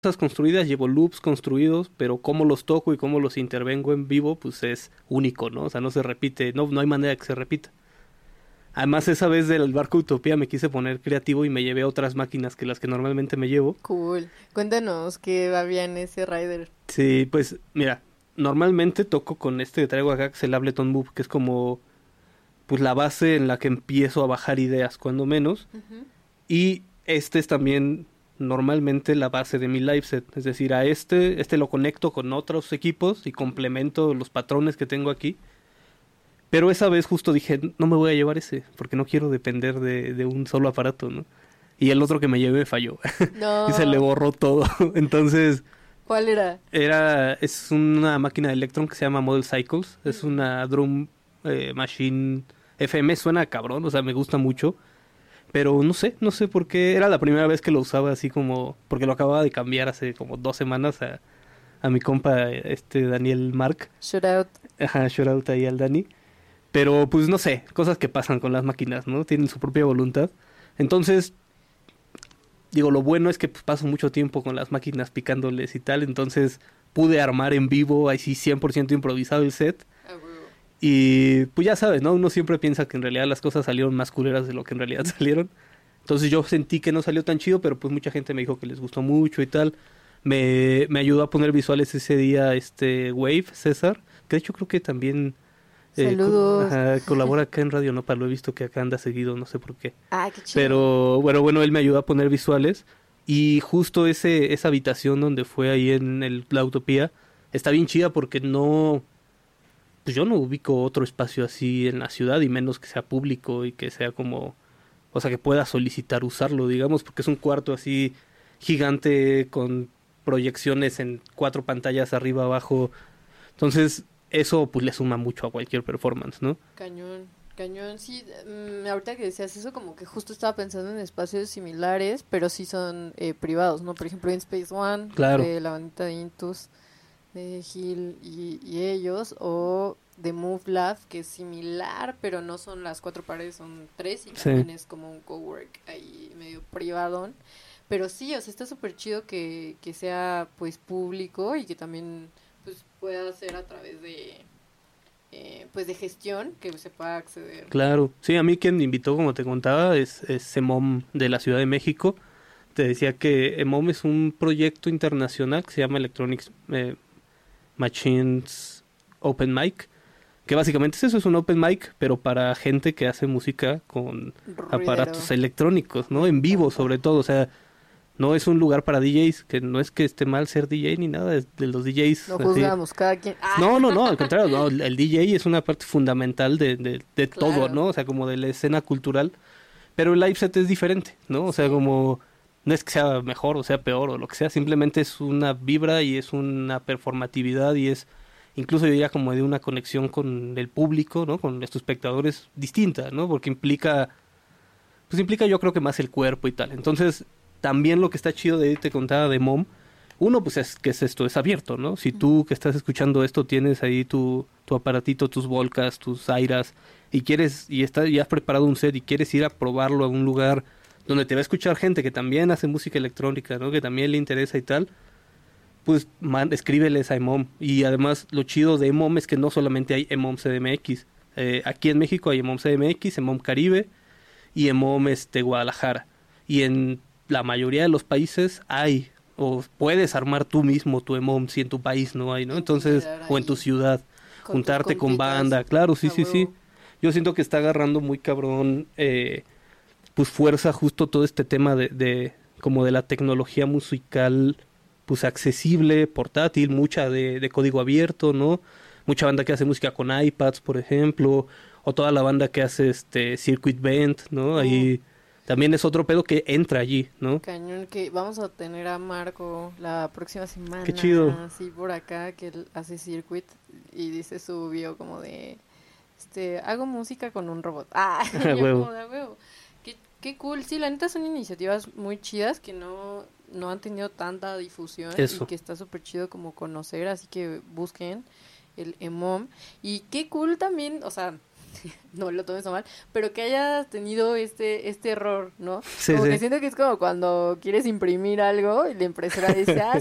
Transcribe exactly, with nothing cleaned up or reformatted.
cosas construidas, llevo loops construidos, pero cómo los toco y cómo los intervengo en vivo, pues es único, ¿no? O sea, no se repite, no, no hay manera que se repita. Además, esa vez del barco Utopía me quise poner creativo y me llevé otras máquinas que las que normalmente me llevo. Cool. Cuéntanos qué había en ese rider. Sí, pues, mira, normalmente toco con este que traigo acá, que es el Ableton Move, que es como, pues, la base en la que empiezo a bajar ideas, cuando menos. Ujú. Y este es también normalmente la base de mi live set. Es decir, a este, este lo conecto con otros equipos y complemento los patrones que tengo aquí. Pero esa vez justo dije, no me voy a llevar ese, porque no quiero depender de, de un solo aparato, ¿no? Y el otro que me llevé falló. Y se le No. borró todo. Entonces, ¿Cuál era? era, es una máquina de Electron que se llama Model Cycles. Es una drum eh, machine F M, suena cabrón, o sea, me gusta mucho. Pero no sé, no sé por qué. Era la primera vez que lo usaba así como, porque lo acababa de cambiar hace como dos semanas a, a mi compa, este Daniel Mark. Shout out. Ajá, shout out ahí al Dani. Pero pues no sé, cosas que pasan con las máquinas, ¿no? Tienen su propia voluntad. Entonces, digo, lo bueno es que pues, paso mucho tiempo con las máquinas picándoles y tal. Entonces pude armar en vivo, ahí sí cien por ciento improvisado el set. Ah, huevo. Y pues ya sabes, ¿no? Uno siempre piensa que en realidad las cosas salieron más culeras de lo que en realidad salieron. Entonces yo sentí que no salió tan chido, pero pues mucha gente me dijo que les gustó mucho y tal. Me, me ayudó a poner visuales ese día este Wave, César, que de hecho creo que también eh, co- Saludos. ajá, colabora acá en Radio Nopal, lo he visto que acá anda seguido, no sé por qué. Ah, qué chido. Pero bueno, bueno, él me ayudó a poner visuales y justo ese esa habitación donde fue ahí en el, la Utopía está bien chida porque no, pues yo no ubico otro espacio así en la ciudad y menos que sea público y que sea como, o sea, que pueda solicitar usarlo, digamos, porque es un cuarto así gigante con proyecciones en cuatro pantallas arriba, abajo. Entonces, eso pues le suma mucho a cualquier performance, ¿no? Cañón, cañón. Sí, mm, ahorita que decías eso, como que justo estaba pensando en espacios similares, pero sí son eh, privados, ¿no? Por ejemplo, InSpace One, Claro, de la bandita de Intus, de Gil y, y ellos, o de Move Lab, que es similar, pero no son las cuatro paredes, son tres, y sí. también es como un cowork ahí medio privadón. Pero sí, o sea, está súper chido que, que sea pues público y que también pues pueda ser a través de eh, pues de gestión que se pueda acceder. Claro, sí, a mí quien me invitó, como te contaba, es, es EMOM de la Ciudad de México. Te decía que EMOM es un proyecto internacional que se llama Electronics eh, Machines Open Mic, que básicamente es eso, es un open mic, pero para gente que hace música con Ruidero. aparatos electrónicos, ¿no? En vivo sobre todo, o sea, no es un lugar para D Js, que no es que esté mal ser D J ni nada, es de los D Js No así. juzgamos, cada quien. Ah, No, no, no, al contrario, no, el el D J es una parte fundamental de, de, de todo, claro. ¿no? O sea, como de la escena cultural, pero el live set es diferente, ¿no? O sea, Sí. como no es que sea mejor o sea peor o lo que sea, simplemente es una vibra y es una performatividad y es incluso yo diría como de una conexión con el público, ¿no? Con los espectadores distinta, ¿no? Porque implica, pues implica yo creo que más el cuerpo y tal. Entonces, también lo que está chido de te contaba de Mom, uno pues es que es esto, es abierto, ¿no? Si tú que estás escuchando esto tienes ahí tu, tu aparatito, tus volcas, tus airas y quieres y estás y has preparado un set y quieres ir a probarlo a un lugar donde te va a escuchar gente que también hace música electrónica, ¿no? Que también le interesa y tal, pues man, escríbeles a EMOM. Y además lo chido de EMOM es que no solamente hay EMOM C D M X. Eh, aquí en México hay EMOM C D M X, EMOM Caribe y EMOM este, Guadalajara. Y en la mayoría de los países hay, o puedes armar tú mismo tu EMOM si en tu país no hay, ¿no? Entonces, Integrar o en tu ahí ciudad, con tus juntarte con compitas. banda, claro, sí, A sí, sí. huevo. Yo siento que está agarrando muy cabrón, eh, pues fuerza justo todo este tema de, de como de la tecnología musical pues accesible, portátil, mucha de, de código abierto, ¿no? Mucha banda que hace música con iPads, por ejemplo, o toda la banda que hace este Circuit Band, ¿no? Uh, Ahí también es otro pedo que entra allí, ¿no? Cañón, que vamos a tener a Marco la próxima Qué chido. semana, sí, por acá, que él hace circuit y dice su bio como de, este, hago música con un robot. Ah, A y yo huevo. como de "A huevo. Qué, qué cool, sí, la neta son iniciativas muy chidas que no, no han tenido tanta difusión y Eso. que está súper chido como conocer, así que busquen el EMOM. Y qué cool también, o sea, no lo tomes a mal, pero que hayas tenido este este error, ¿no? Sí, como sí. que siento que es como cuando quieres imprimir algo y la impresora dice, ah,